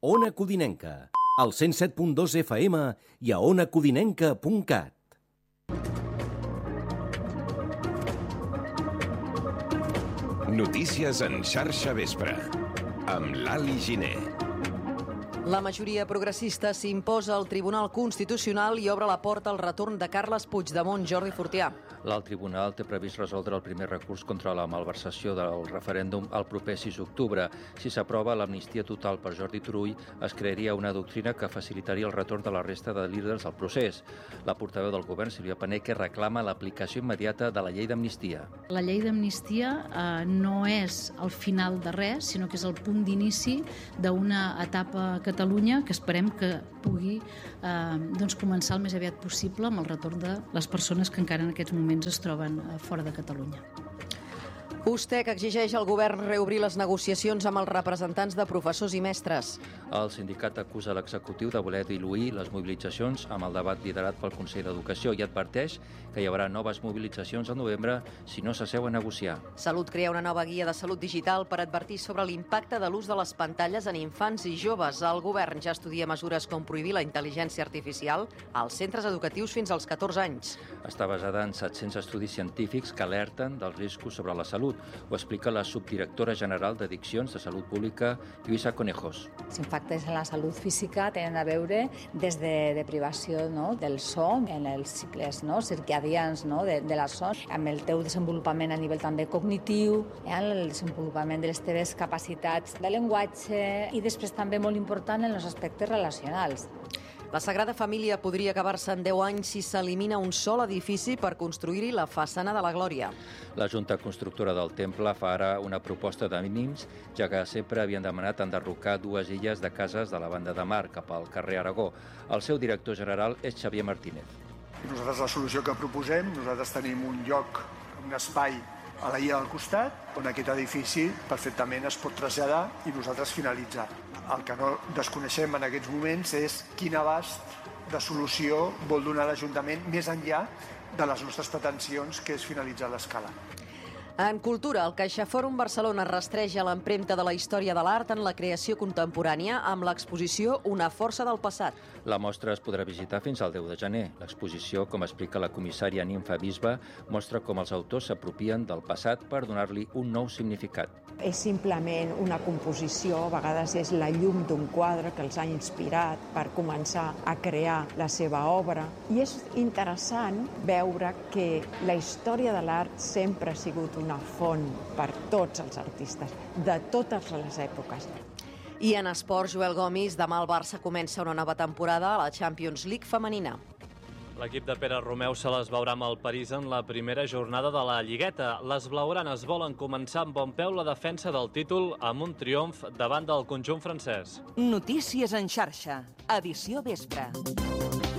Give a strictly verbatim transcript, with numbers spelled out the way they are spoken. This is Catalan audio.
Ona Codinenca, al cent set punt dos F M i a ona codinenca punt cat. Notícies en xarxa vespre, amb l'Ali Giner. La majoria progressista s'imposa al Tribunal Constitucional i obre la porta al retorn de Carles Puigdemont. Jordi Fortià. L'alt tribunal té previst resoldre el primer recurs contra la malversació del referèndum el proper sis d'octubre. Si s'aprova l'amnistia total per Jordi Turull, es crearia una doctrina que facilitaria el retorn de la resta de líders al procés. La portaveu del govern, Sílvia Paneque, reclama l'aplicació immediata de la llei d'amnistia. La llei d'amnistia eh, no és el final de res, sinó que és el punt d'inici d'una etapa a Catalunya que esperem que pugui eh, doncs començar el més aviat possible amb el retorn de les persones que encara en aquests moments es troben fora de Catalunya. USTEC exigeix al govern reobrir les negociacions amb els representants de professors i mestres. El sindicat acusa l'executiu de voler diluir les mobilitzacions amb el debat liderat pel Consell d'Educació i adverteix que hi haurà noves mobilitzacions al novembre si no s'asseu a negociar. Salut crea una nova guia de salut digital per advertir sobre l'impacte de l'ús de les pantalles en infants i joves. El govern ja estudia mesures com prohibir la intel·ligència artificial als centres educatius fins als catorze anys. Està basada en set-cents estudis científics que alerten dels riscos sobre la salut. Ho explica la subdirectora general d'Addiccions de Salut Pública, Lluïsa Conejos. Els impactes en la salut física tenen a veure des de, de privació, no, del son, en els cicles, no, circadians, no, de, de la son, amb el teu desenvolupament a nivell també cognitiu, eh, el desenvolupament de les teves capacitats de llenguatge i després també molt important en els aspectes relacionals. La Sagrada Família podria acabar-se en deu anys si s'elimina un sol edifici per construir-hi la façana de la Glòria. La Junta Constructora del Temple fa ara una proposta de mínims, ja que sempre havien demanat enderrocar dues illes de cases de la banda de mar cap al carrer Aragó. El seu director general és Xavier Martínez. Nosaltres la solució que proposem, nosaltres tenim un lloc, un espai a la illa del costat, on aquest edifici perfectament es pot traslladar i nosaltres finalitzar. El que no desconeixem en aquests moments és quin abast de solució vol donar l'Ajuntament més enllà de les nostres pretensions, que és finalitzar l'escala. En cultura, el CaixaForum Barcelona rastreja l'empremta de la història de l'art en la creació contemporània amb l'exposició Una força del passat. La mostra es podrà visitar fins al deu de gener. L'exposició, com explica la comissària Nimfa Bisbe, mostra com els autors s'apropien del passat per donar-li un nou significat. És simplement una composició, a vegades és la llum d'un quadre que els ha inspirat per començar a crear la seva obra. I és interessant veure que la història de l'art sempre ha sigut una font per tots els artistes, de totes les èpoques. I en esports, Joel Gomis, demà el Barça comença una nova temporada a la Champions League femenina. L'equip de Pere Romeu se les veurà amb el París en la primera jornada de la Lligueta. Les blaugranes volen començar amb bon peu la defensa del títol amb un triomf davant del conjunt francès. Notícies en xarxa, edició vespre.